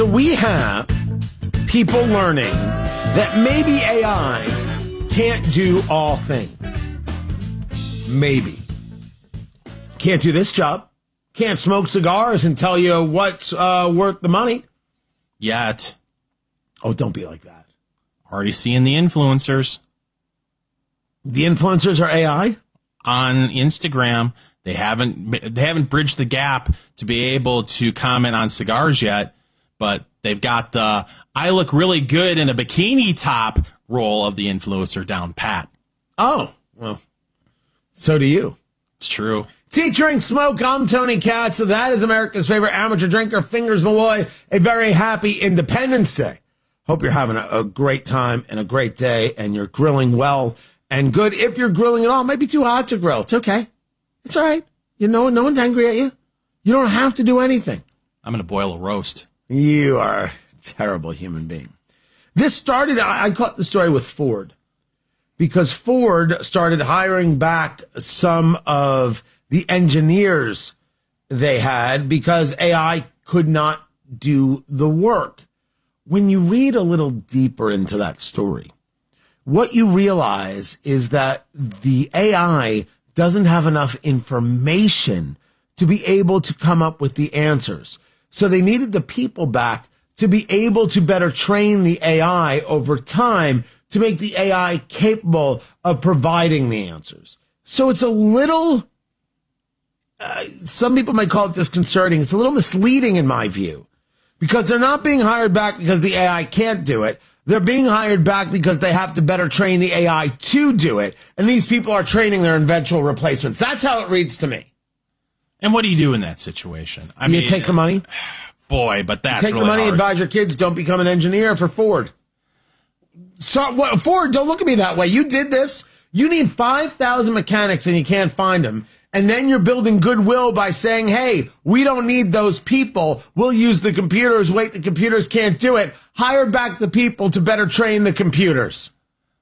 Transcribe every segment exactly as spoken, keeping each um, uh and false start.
So we have people learning that maybe A I can't do all things. Maybe. Can't do this job. Can't smoke cigars and tell you what's uh, worth the money. Yet. Oh, don't be like that. Already seeing the influencers. The influencers are A I? On Instagram, they haven't they haven't bridged the gap to be able to comment on cigars yet, but they've got the I look really good in a bikini top role of the influencer down pat. Oh, well, so do you. It's true. It's Eat, Drink, Smoke. I'm Tony Katz. So that is America's favorite amateur drinker, Fingers Malloy. A very happy Independence Day. Hope you're having a, a great time and a great day, and you're grilling well and good. If you're grilling at all, it might be too hot to grill. It's okay. It's all right. You know, no one's angry at you. You don't have to do anything. I'm going to boil a roast. You are a terrible human being. This started, I, I caught the story with Ford, because Ford started hiring back some of the engineers they had because A I could not do the work. When you read a little deeper into that story, what you realize is that the A I doesn't have enough information to be able to come up with the answers. So they needed the people back to be able to better train the A I over time to make the A I capable of providing the answers. So it's a little, uh, some people might call it disconcerting. It's a little misleading in my view, because they're not being hired back because the A I can't do it. They're being hired back because they have to better train the A I to do it. And these people are training their eventual replacements. That's how it reads to me. And what do you do in that situation? I you mean, take the money? Boy, but that's you take really the money, hard. advise your kids, don't become an engineer for Ford. So, what, Ford, don't look at me that way. You did this. You need five thousand mechanics and you can't find them. And then you're building goodwill by saying, hey, we don't need those people. We'll use the computers. Wait, the computers can't do it. Hire back the people to better train the computers.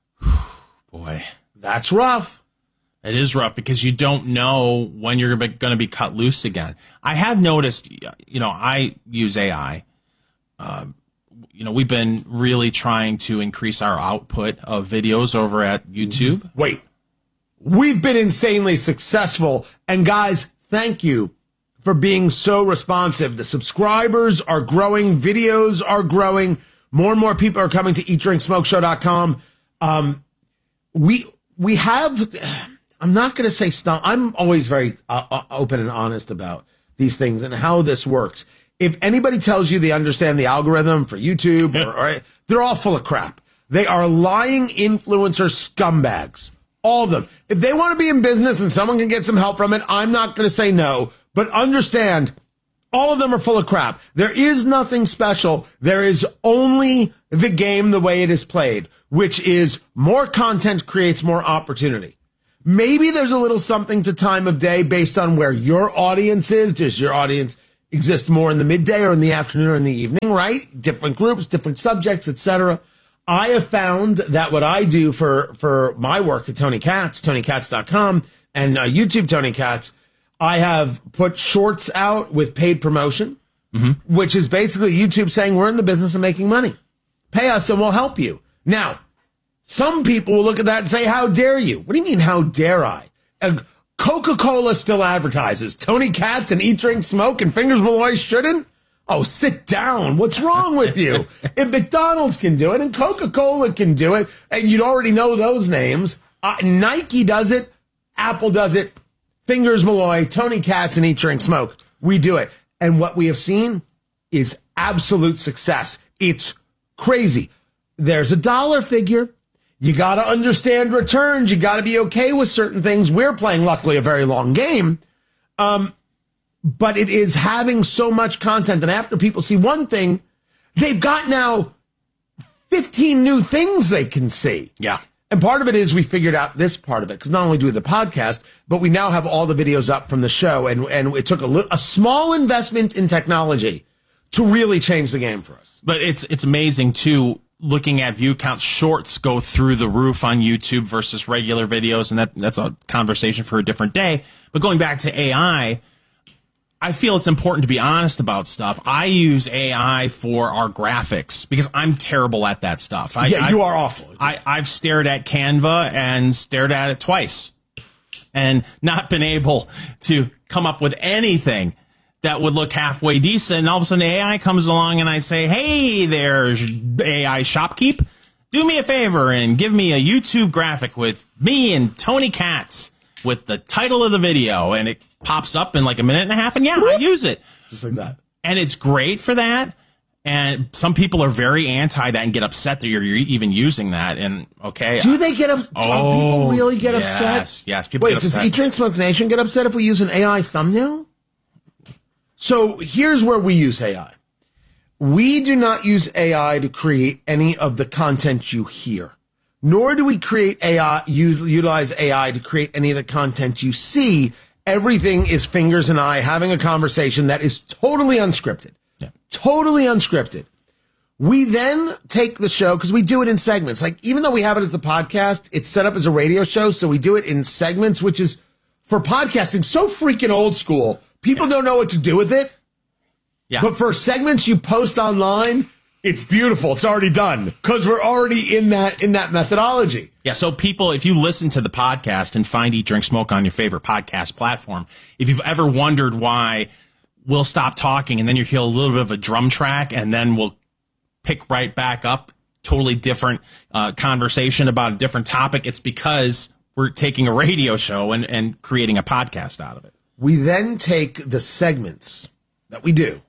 Boy. That's rough. It is rough because you don't know when you're going to be cut loose again. I have noticed, you know, I use A I. Uh, you know, we've been really trying to increase our output of videos over at YouTube. Wait. We've been insanely successful. And guys, thank you for being so responsive. The subscribers are growing. Videos are growing. More and more people are coming to eat drink smoke show dot com. Um, we, we have, I'm not going to say stop. I'm always very uh, open and honest about these things and how this works. If anybody tells you they understand the algorithm for YouTube, or, or they're all full of crap. They are lying influencer scumbags. All of them. If they want to be in business and someone can get some help from it, I'm not going to say no. But understand, all of them are full of crap. There is nothing special. There is only the game the way it is played, which is more content creates more opportunity. Maybe there's a little something to time of day based on where your audience is. Does your audience exist more in the midday or in the afternoon or in the evening, right? Different groups, different subjects, et cetera. I have found that what I do for, for my work at Tony Katz, Tony Katz dot com, and uh, YouTube Tony Katz, I have put shorts out with paid promotion, mm-hmm. which is basically YouTube saying we're in the business of making money. Pay us and we'll help you. Now, some people will look at that and say, how dare you? What do you mean, how dare I? Uh, Coca-Cola still advertises. Tony Katz and Eat, Drink, Smoke and Fingers Malloy shouldn't? Oh, sit down. What's wrong with you? If McDonald's can do it and Coca-Cola can do it, and you'd already know those names, uh, Nike does it, Apple does it, Fingers Malloy, Tony Katz, and Eat, Drink, Smoke. We do it. And what we have seen is absolute success. It's crazy. There's a dollar figure. You got to understand returns. You got to be okay with certain things. We're playing, luckily, a very long game. Um, But it is having so much content. And after people see one thing, they've got now fifteen new things they can see. Yeah. And part of it is we figured out this part of it, because not only do we do the podcast, but we now have all the videos up from the show. And, and it took a, li- a small investment in technology to really change the game for us. But it's it's amazing, too, looking at view counts. Shorts go through the roof on YouTube versus regular videos. And that that's a conversation for a different day. But going back to A I, I feel it's important to be honest about stuff. I use A I for our graphics because I'm terrible at that stuff. I, yeah, I, you are awful. I, I've stared at Canva and stared at it twice and not been able to come up with anything that would look halfway decent. And all of a sudden A I comes along and I say, hey there, A I Shopkeep, do me a favor and give me a YouTube graphic with me and Tony Katz with the title of the video. And it pops up in like a minute and a half. And yeah, I use it. Just like that. And it's great for that. And some people are very anti that and get upset that you're, you're even using that. And okay. Do they get upset? Oh, people really get yes, upset? Yes, yes. People Wait, get upset. does Eat Drink Smoke Nation get upset if we use an A I thumbnail? So here's where we use A I. We do not use A I to create any of the content you hear, nor do we create A I, utilize A I to create any of the content you see. Everything is Fingers and I having a conversation that is totally unscripted. Yeah. Totally unscripted. We then take the show, because we do it in segments. Like, even though we have it as the podcast, it's set up as a radio show, so we do it in segments, which is, for podcasting, so freaking old school. People yeah. don't know what to do with it. Yeah. But for segments you post online, it's beautiful. It's already done because we're already in that in that methodology. Yeah. So people, if you listen to the podcast and find Eat, Drink, Smoke on your favorite podcast platform, if you've ever wondered why we'll stop talking and then you hear a little bit of a drum track and then we'll pick right back up, totally different uh, conversation about a different topic, it's because we're taking a radio show and, and creating a podcast out of it. We then take the segments that we do.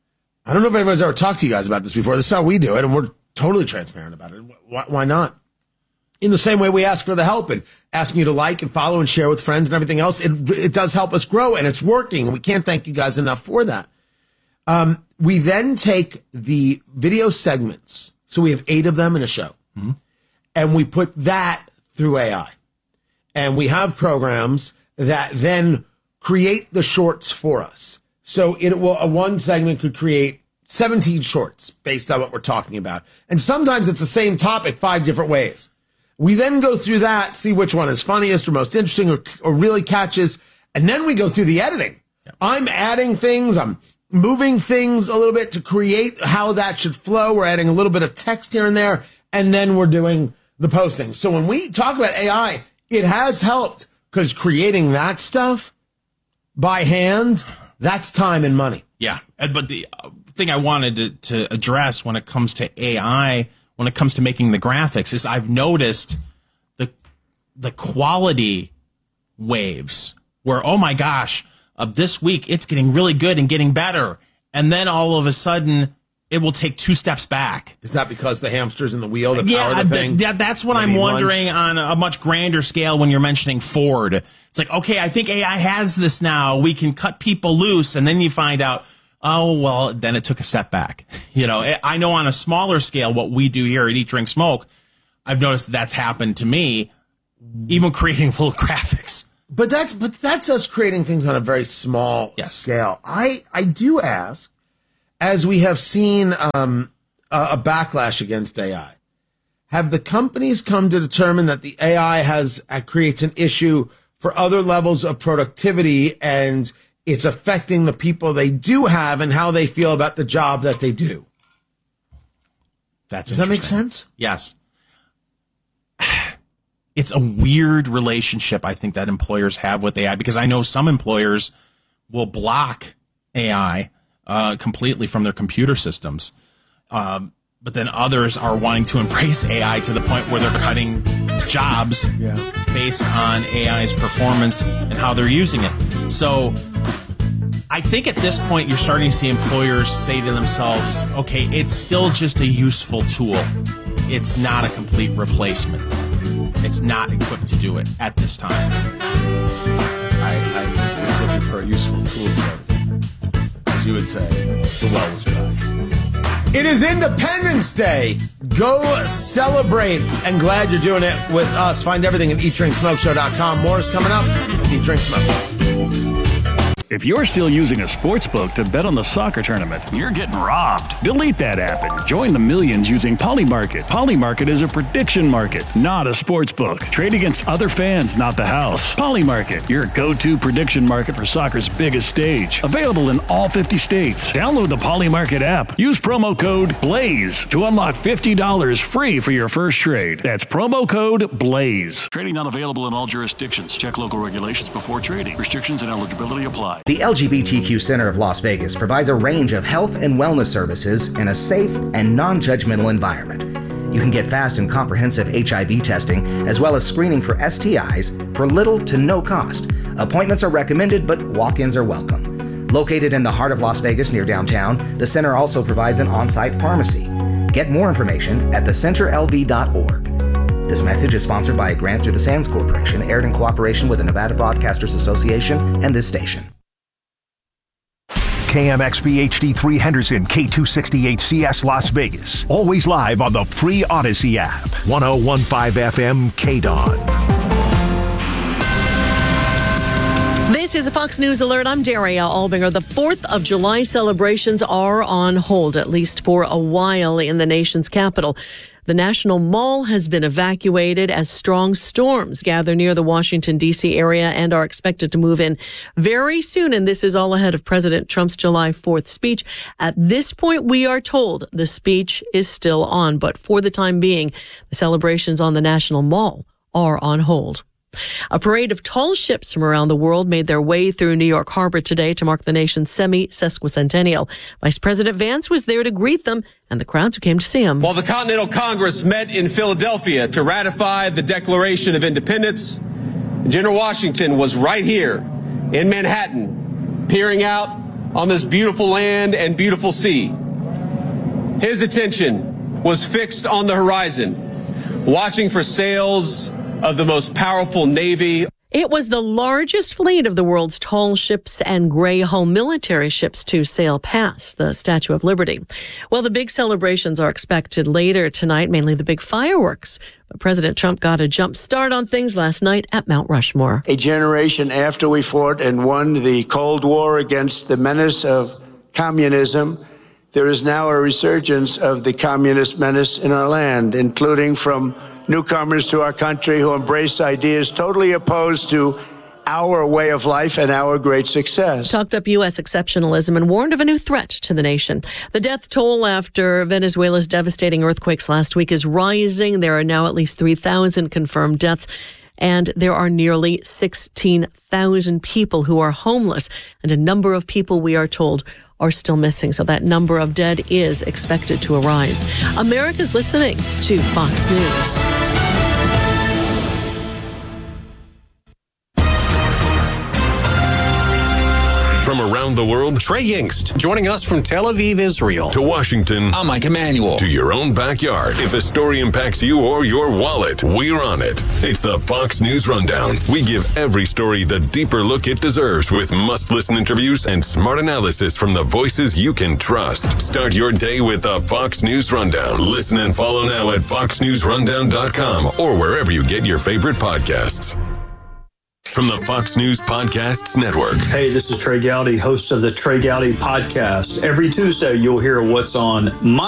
I don't know if anyone's ever talked to you guys about this before. This is how we do it, and we're totally transparent about it. Why, why not? In the same way we ask for the help and asking you to like and follow and share with friends and everything else, it, it does help us grow, and it's working, and we can't thank you guys enough for that. Um, we then take the video segments, so we have eight of them in a show, mm-hmm. and we put that through A I. And we have programs that then create the shorts for us. So it will, a one segment could create seventeen shorts based on what we're talking about. And sometimes it's the same topic five different ways. We then go through that, see which one is funniest or most interesting or, or really catches. And then we go through the editing. Yep. I'm adding things. I'm moving things a little bit to create how that should flow. We're adding a little bit of text here and there. And then we're doing the posting. So when we talk about A I, it has helped because creating that stuff by hand, that's time and money. Yeah. But the thing I wanted to, to address when it comes to A I, when it comes to making the graphics, is I've noticed the the quality waves where, oh my gosh, uh, this week it's getting really good and getting better. And then all of a sudden it will take two steps back. Is that because the hamster's in the wheel that yeah, power the thing? Th- that's what Maybe I'm wondering lunch. On a much grander scale when you're mentioning Ford. It's like, okay, I think A I has this now. We can cut people loose. And then you find out, oh, well, then it took a step back. You know, I know on a smaller scale what we do here at Eat, Drink, Smoke, I've noticed that's happened to me, even creating little graphics. But that's but that's us creating things on a very small yes. scale. I, I do ask, as we have seen um, a, a backlash against A I, have the companies come to determine that the A I has uh, creates an issue for other levels of productivity and it's affecting the people they do have and how they feel about the job that they do? That's Does that make sense? Yes. It's a weird relationship, I think, that employers have with A I, because I know some employers will block A I uh, completely from their computer systems. Um, but then others are wanting to embrace A I to the point where they're cutting jobs yeah. based on A I's performance and how they're using it. So I think at this point you're starting to see employers say to themselves, okay, it's still just a useful tool. It's not a complete replacement. It's not equipped to do it at this time. I, I was looking for a useful tool, as you would say. The well was back. It is Independence Day. Go celebrate. And glad you're doing it with us. Find everything at eat drink smoke show dot com. More is coming up. Eat, Drink, Smoke. If you're still using a sportsbook to bet on the soccer tournament, you're getting robbed. Delete that app and join the millions using Polymarket. Polymarket is a prediction market, not a sportsbook. Trade against other fans, not the house. Polymarket, your go-to prediction market for soccer's biggest stage. Available in all fifty states. Download the Polymarket app. Use promo code BLAZE to unlock fifty dollars free for your first trade. That's promo code BLAZE. Trading not available in all jurisdictions. Check local regulations before trading. Restrictions and eligibility apply. The L G B T Q Center of Las Vegas provides a range of health and wellness services in a safe and non-judgmental environment. You can get fast and comprehensive H I V testing as well as screening for S T Is for little to no cost. Appointments are recommended, but walk-ins are welcome. Located in the heart of Las Vegas near downtown, the center also provides an on-site pharmacy. Get more information at the center l v dot org. This message is sponsored by a grant through the Sands Corporation, aired in cooperation with the Nevada Broadcasters Association and this station. K M X B H D three Henderson, K two sixty-eight C S Las Vegas. Always live on the free Odyssey app. one oh one point five F M K D O N. This is a Fox News Alert. I'm Daria Albinger. The fourth of July celebrations are on hold, at least for a while, in the nation's capital. The National Mall has been evacuated as strong storms gather near the Washington, D C area and are expected to move in very soon. And this is all ahead of President Trump's July fourth speech. At this point, we are told the speech is still on. But for the time being, the celebrations on the National Mall are on hold. A parade of tall ships from around the world made their way through New York Harbor today to mark the nation's semi-sesquicentennial. Vice President Vance was there to greet them and the crowds who came to see him. While the Continental Congress met in Philadelphia to ratify the Declaration of Independence, General Washington was right here in Manhattan, peering out on this beautiful land and beautiful sea. His attention was fixed on the horizon, watching for sails of the most powerful navy. It was the largest fleet of the world's tall ships and gray hull military ships to sail past the Statue of Liberty. Well, the big celebrations are expected later tonight, mainly the big fireworks. But President Trump got a jump start on things last night at Mount Rushmore. A generation after we fought and won the Cold War against the menace of communism, there is now a resurgence of the communist menace in our land, including from newcomers to our country who embrace ideas totally opposed to our way of life and our great success. Talked up U S exceptionalism and warned of a new threat to the nation. The death toll after Venezuela's devastating earthquakes last week is rising. There are now at least three thousand confirmed deaths, and there are nearly sixteen thousand people who are homeless, and a number of people, we are told, are still missing. So that number of dead is expected to arise. America's listening to Fox News. From around the world, Trey Yingst joining us from Tel Aviv, Israel. To Washington, I'm Mike Emanuel. To your own backyard. If a story impacts you or your wallet, we're on it. It's the Fox News Rundown. We give every story the deeper look it deserves with must-listen interviews and smart analysis from the voices you can trust. Start your day with the Fox News Rundown. Listen and follow now at fox news rundown dot com or wherever you get your favorite podcasts. From the Fox News Podcasts Network. Hey, this is Trey Gowdy, host of the Trey Gowdy Podcast. Every Tuesday, you'll hear what's on my